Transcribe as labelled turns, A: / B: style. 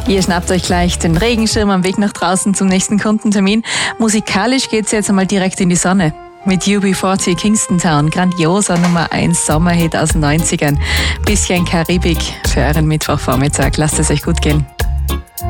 A: Ihr schnappt euch gleich den Regenschirm am Weg nach draußen zum nächsten Kundentermin. Musikalisch geht's jetzt einmal direkt in die Sonne. Mit UB40 Kingston Town, grandioser Nummer 1 Sommerhit aus den 90ern. Bisschen Karibik für euren Mittwochvormittag. Lasst es euch gut gehen.